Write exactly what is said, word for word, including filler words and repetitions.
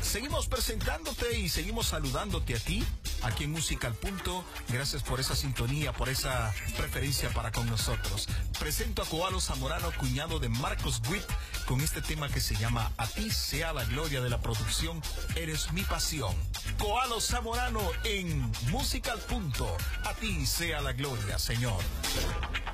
Seguimos presentándote y seguimos saludándote a ti, aquí en Música al Punto. Gracias por esa sintonía, por esa preferencia para con nosotros. Presento a Koalo Zamorano, cuñado de Marcos Witt, con este tema que se llama A ti sea la gloria, de la producción Eres mi pasión. Koalo Zamorano en Música al Punto. A ti sea la gloria, Señor.